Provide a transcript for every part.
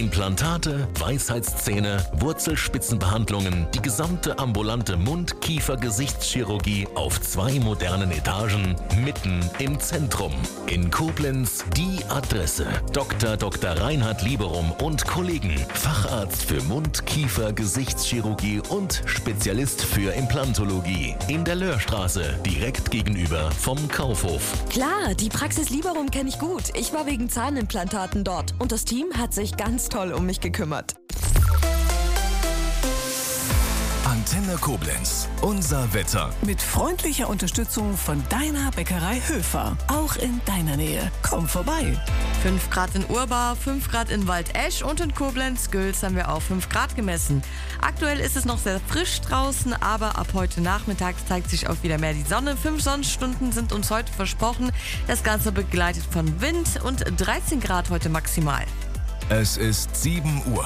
Implantate, Weisheitszähne, Wurzelspitzenbehandlungen, die gesamte ambulante Mund-Kiefer-Gesichtschirurgie auf 2 modernen Etagen, mitten im Zentrum. In Koblenz die Adresse: Dr. Reinhard Lieberum und Kollegen, Facharzt für Mund-Kiefer-Gesichtschirurgie und Spezialist für Implantologie. In der Löhrstraße, direkt gegenüber vom Kaufhof. Klar, die Praxis Lieberum kenne ich gut. Ich war wegen Zahnimplantaten dort und das Team hat sich ganz toll um mich gekümmert. Antenne Koblenz, unser Wetter. Mit freundlicher Unterstützung von deiner Bäckerei Höfer. Auch in deiner Nähe. Komm vorbei. 5 Grad in Urbar, 5 Grad in Waldesch und in Koblenz-Gülz haben wir auch 5 Grad gemessen. Aktuell ist es noch sehr frisch draußen, aber ab heute Nachmittag zeigt sich auch wieder mehr die Sonne. 5 Sonnenstunden sind uns heute versprochen. Das Ganze begleitet von Wind und 13 Grad heute maximal. Es ist 7 Uhr.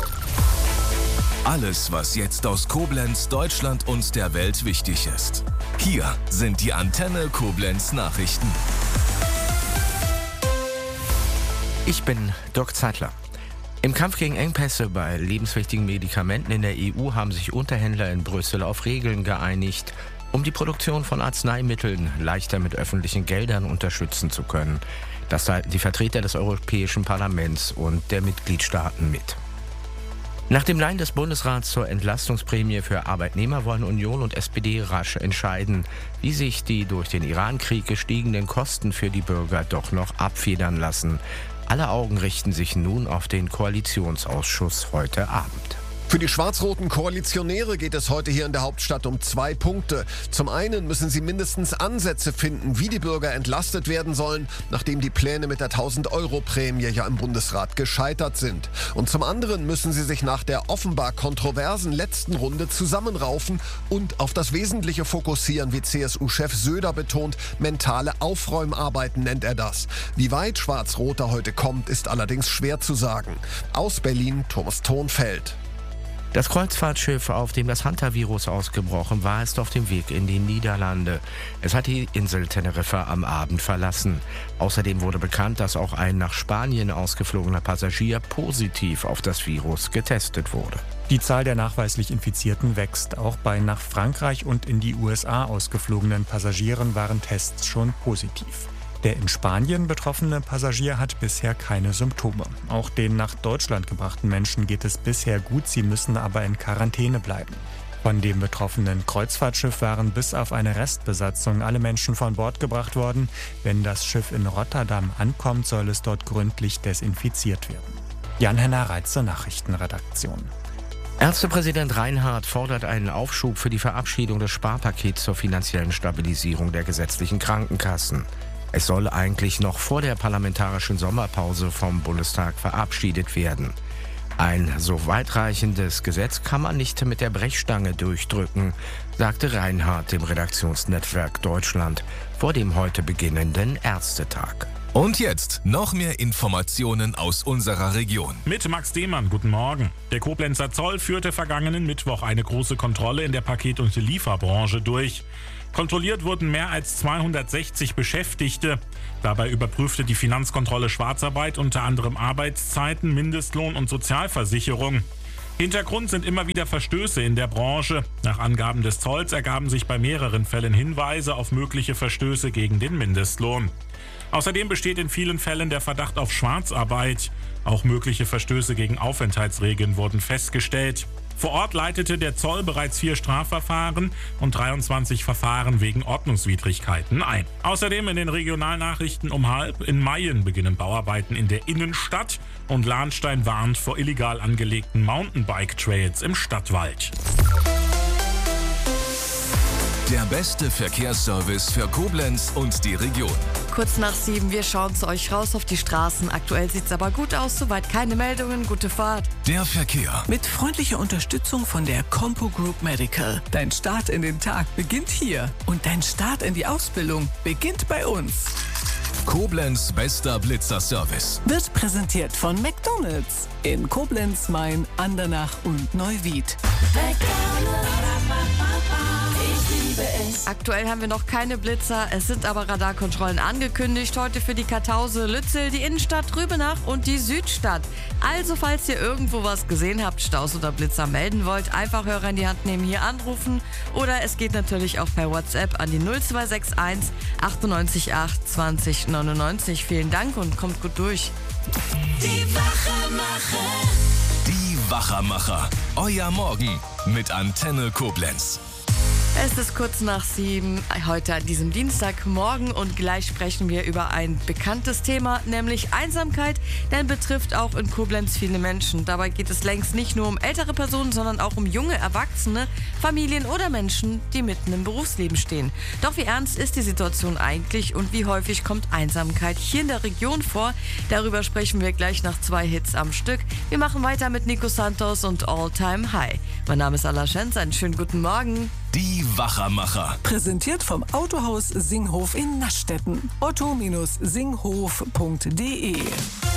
Alles, was jetzt aus Koblenz, Deutschland und der Welt wichtig ist. Hier sind die Antenne Koblenz Nachrichten. Ich bin Dirk Zeitler. Im Kampf gegen Engpässe bei lebenswichtigen Medikamenten in der EU haben sich Unterhändler in Brüssel auf Regeln geeinigt, um die Produktion von Arzneimitteln leichter mit öffentlichen Geldern unterstützen zu können. Das teilten die Vertreter des Europäischen Parlaments und der Mitgliedstaaten mit. Nach dem Nein des Bundesrats zur Entlastungsprämie für Arbeitnehmer wollen Union und SPD rasch entscheiden, wie sich die durch den Iran-Krieg gestiegenen Kosten für die Bürger doch noch abfedern lassen. Alle Augen richten sich nun auf den Koalitionsausschuss heute Abend. Für die schwarz-roten Koalitionäre geht es heute hier in der Hauptstadt um 2 Punkte. Zum einen müssen sie mindestens Ansätze finden, wie die Bürger entlastet werden sollen, nachdem die Pläne mit der 1000-Euro-Prämie ja im Bundesrat gescheitert sind. Und zum anderen müssen sie sich nach der offenbar kontroversen letzten Runde zusammenraufen und auf das Wesentliche fokussieren, wie CSU-Chef Söder betont. Mentale Aufräumarbeiten nennt er das. Wie weit Schwarz-Rot da heute kommt, ist allerdings schwer zu sagen. Aus Berlin, Thomas Thonfeld. Das Kreuzfahrtschiff, auf dem das Hantavirus ausgebrochen war, ist auf dem Weg in die Niederlande. Es hat die Insel Teneriffa am Abend verlassen. Außerdem wurde bekannt, dass auch ein nach Spanien ausgeflogener Passagier positiv auf das Virus getestet wurde. Die Zahl der nachweislich Infizierten wächst. Auch bei nach Frankreich und in die USA ausgeflogenen Passagieren waren Tests schon positiv. Der in Spanien betroffene Passagier hat bisher keine Symptome. Auch den nach Deutschland gebrachten Menschen geht es bisher gut, sie müssen aber in Quarantäne bleiben. Von dem betroffenen Kreuzfahrtschiff waren bis auf eine Restbesatzung alle Menschen von Bord gebracht worden. Wenn das Schiff in Rotterdam ankommt, soll es dort gründlich desinfiziert werden. Jan-Henner Reitze, Nachrichtenredaktion. Ärztepräsident Reinhardt fordert einen Aufschub für die Verabschiedung des Sparpakets zur finanziellen Stabilisierung der gesetzlichen Krankenkassen. Es soll eigentlich noch vor der parlamentarischen Sommerpause vom Bundestag verabschiedet werden. Ein so weitreichendes Gesetz kann man nicht mit der Brechstange durchdrücken, sagte Reinhardt dem Redaktionsnetzwerk Deutschland vor dem heute beginnenden Ärztetag. Und jetzt noch mehr Informationen aus unserer Region. Mit Max Dehmann, guten Morgen. Der Koblenzer Zoll führte vergangenen Mittwoch eine große Kontrolle in der Paket- und Lieferbranche durch. Kontrolliert wurden mehr als 260 Beschäftigte. Dabei überprüfte die Finanzkontrolle Schwarzarbeit, unter anderem Arbeitszeiten, Mindestlohn und Sozialversicherung. Hintergrund sind immer wieder Verstöße in der Branche. Nach Angaben des Zolls ergaben sich bei mehreren Fällen Hinweise auf mögliche Verstöße gegen den Mindestlohn. Außerdem besteht in vielen Fällen der Verdacht auf Schwarzarbeit. Auch mögliche Verstöße gegen Aufenthaltsregeln wurden festgestellt. Vor Ort leitete der Zoll bereits 4 Strafverfahren und 23 Verfahren wegen Ordnungswidrigkeiten ein. Außerdem in den Regionalnachrichten um 12:30 in Mayen beginnen Bauarbeiten in der Innenstadt und Lahnstein warnt vor illegal angelegten Mountainbike-Trails im Stadtwald. Der beste Verkehrsservice für Koblenz und die Region. Kurz nach 7, wir schauen zu euch raus auf die Straßen. Aktuell sieht's aber gut aus, soweit keine Meldungen, gute Fahrt. Der Verkehr. Mit freundlicher Unterstützung von der Compo Group Medical. Dein Start in den Tag beginnt hier. Und dein Start in die Ausbildung beginnt bei uns. Koblenz bester Blitzerservice. Wird präsentiert von McDonald's. In Koblenz, Main, Andernach und Neuwied. McDonald's. Aktuell haben wir noch keine Blitzer, es sind aber Radarkontrollen angekündigt. Heute für die Kartause, Lützel, die Innenstadt, Rübenach und die Südstadt. Also falls ihr irgendwo was gesehen habt, Staus oder Blitzer melden wollt, einfach Hörer in die Hand nehmen, hier anrufen. Oder es geht natürlich auch per WhatsApp an die 0261 98 8 20 99. Vielen Dank und kommt gut durch. Die Wachermacher. Euer Morgen mit Antenne Koblenz. Es ist kurz nach 7, heute an diesem Dienstagmorgen, und gleich sprechen wir über ein bekanntes Thema, nämlich Einsamkeit, denn betrifft auch in Koblenz viele Menschen. Dabei geht es längst nicht nur um ältere Personen, sondern auch um junge Erwachsene, Familien oder Menschen, die mitten im Berufsleben stehen. Doch wie ernst ist die Situation eigentlich und wie häufig kommt Einsamkeit hier in der Region vor? Darüber sprechen wir gleich nach 2 Hits am Stück. Wir machen weiter mit Nico Santos und All Time High. Mein Name ist Ala Schenz, einen schönen guten Morgen. Die Wachermacher. Präsentiert vom Autohaus Singhof in Naschdetten. otto-singhof.de